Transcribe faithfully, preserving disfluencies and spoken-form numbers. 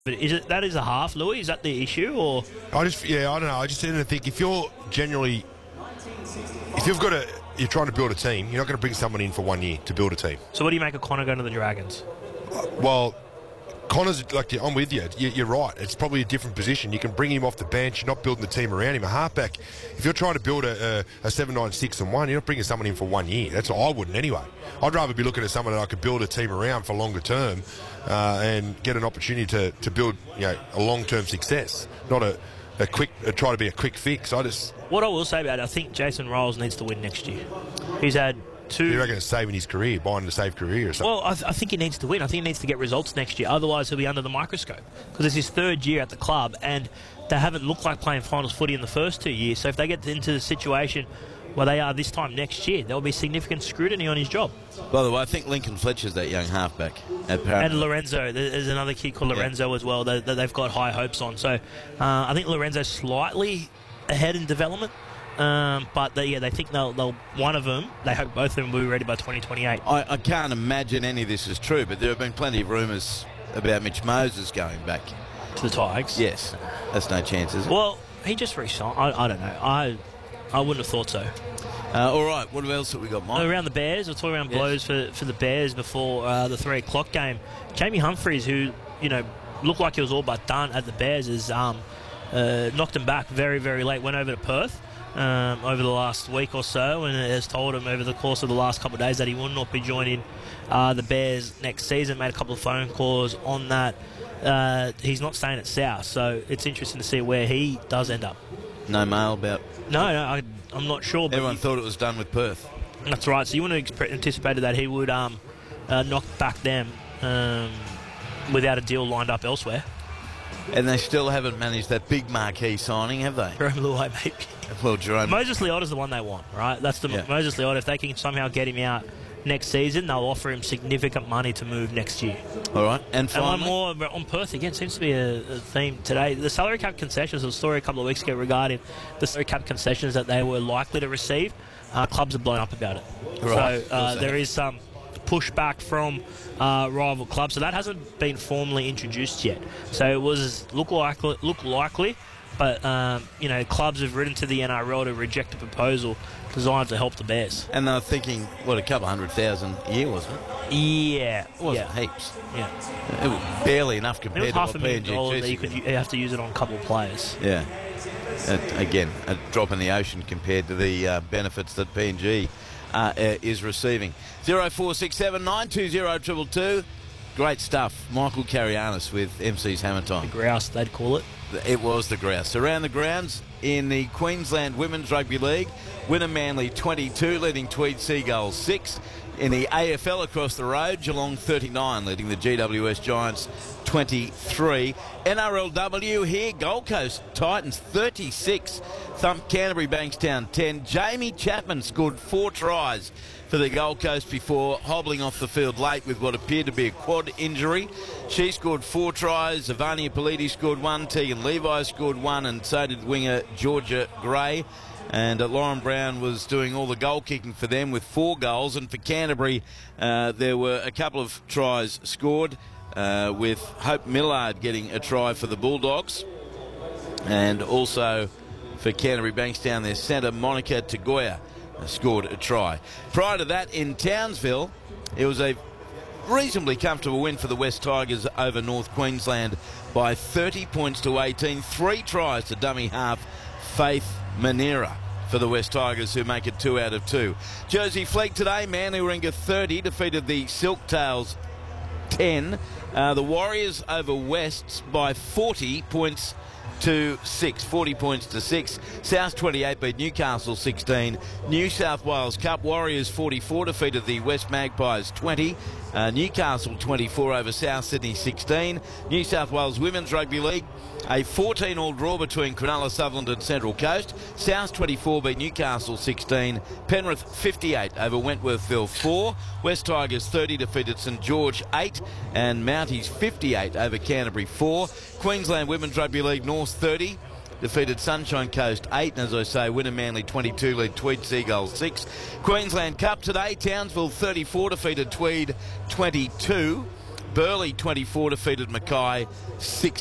But is it that is a half, Louis? Is that the issue, or I just yeah, I don't know. I just tend to think if you're generally, if you've got a, you're trying to build a team, you're not going to bring someone in for one year to build a team. So what do you make of Connor going to the Dragons? Uh, well, Connor's like I'm with you. You're right. It's probably a different position. You can bring him off the bench. You're not building the team around him. A halfback, if you're trying to build a, a, a seven, nine, six, and one, you're not bringing someone in for one year. That's what I wouldn't anyway. I'd rather be looking at someone that I could build a team around for longer term uh, and get an opportunity to, to build you know a long term success, not a, a quick uh, try to be a quick fix. I just what I will say about it, I think Jason Ryles needs to win next year. He's had. Two. You reckon it's saving his career, buying to save career or something? Well, I, th- I think he needs to win. I think he needs to get results next year. Otherwise, he'll be under the microscope. Because it's his third year at the club, and they haven't looked like playing finals footy in the first two years. So if they get into the situation where they are this time next year, there will be significant scrutiny on his job. By the way, I think Lincoln Fletcher's that young halfback. Apparently. And Lorenzo. There's another kid called Lorenzo yeah. as well that, that they've got high hopes on. So uh, I think Lorenzo's slightly ahead in development. Um, but they, yeah, they think they'll, they'll one of them. They hope both of them will be ready by twenty twenty-eight. I, I can't imagine any of this is true, but there have been plenty of rumours about Mitch Moses going back to the Tigers. Yes, that's no chances. Well, he just re-signed. I, I don't know. I I wouldn't have thought so. Uh, all right, what else have we got, Mike? Around the Bears, we'll talk around yes. blows for for the Bears before uh, the three o'clock game. Jamie Humphries, who you know looked like he was all but done at the Bears, has um, uh, knocked him back very very late. Went over to Perth. Um, over the last week or so, and has told him over the course of the last couple of days that he will not be joining uh, the Bears next season. Made a couple of phone calls on that. Uh, he's not staying at South, so it's interesting to see where he does end up. No mail about... No, no, I, I'm not sure. But Everyone you, thought it was done with Perth. That's right, so you wouldn't have anticipated that he would um, uh, knock back them um, without a deal lined up elsewhere. And they still haven't managed that big marquee signing, have they? Jerome Luai, maybe. Well, Jerome... Moses Leota's the one they want, right? That's the yeah. Moses Leota. If they can somehow get him out next season, they'll offer him significant money to move next year. All right. And finally... And one more on Perth, again, seems to be a, a theme today. The salary cap concessions, there was a story a couple of weeks ago regarding the salary cap concessions that they were likely to receive. Uh, clubs have blown up about it. Right. So uh, there is some pushback from uh, rival clubs. So that hasn't been formally introduced yet. So it was look likely, look likely but um, you know, clubs have written to the N R L to reject a proposal designed to help the Bears. And they were thinking, what, a couple hundred thousand a year, wasn't it? Yeah. It wasn't yeah. heaps. Yeah. It was barely enough compared it was half to a what million P N G dollars that you could you have to use it on a couple of players. Yeah. Uh, again, a drop in the ocean compared to the uh, benefits that P N G uh, uh, is receiving. zero four six seven nine two zero two two two. Great stuff. Michael Carianis with M C's Hammer Time. The grouse, they'd call it. It was the grouse. Around the grounds in the Queensland Women's Rugby League, Wynnum Manly twenty-two, leading Tweed Seagulls six. In the A F L across the road, Geelong thirty-nine, leading the G W S Giants twenty-three. N R L W here, Gold Coast Titans thirty-six, thumped Canterbury Bankstown ten. Jamie Chapman scored four tries for the Gold Coast before hobbling off the field late with what appeared to be a quad injury. She scored four tries, Ivania Politi scored one, Tegan Levi scored one, and so did winger Georgia Gray. And uh, Lauren Brown was doing all the goal kicking for them with four goals. And for Canterbury, uh, there were a couple of tries scored, uh, with Hope Millard getting a try for the Bulldogs. And also for Canterbury Bankstown, their centre, Monica Tagoya, scored a try. Prior to that, in Townsville, it was a reasonably comfortable win for the West Tigers over North Queensland by thirty points to eighteen. Three tries to dummy half Faith Manera for the West Tigers, who make it two out of two. Jersey Flegg today, Manly Warringah thirty, defeated the Silktails ten. Uh, the Warriors over Wests by forty points to six, forty points to six. South twenty-eight beat Newcastle sixteen. New South Wales Cup, Warriors forty-four defeated the West Magpies twenty. Uh, Newcastle twenty-four over South Sydney sixteen. New South Wales Women's Rugby League, a fourteen all draw between Cronulla, Sutherland and Central Coast. South twenty-four beat Newcastle sixteen. Penrith fifty-eight over Wentworthville four. West Tigers thirty defeated St George eight. And Mounties fifty-eight over Canterbury four. Queensland Women's Rugby League, North thirty defeated Sunshine Coast eight. And as I say, Wynnum Manly twenty-two lead Tweed Seagulls six. Queensland Cup today, Townsville thirty-four defeated Tweed twenty-two. Burley twenty-four defeated Mackay six.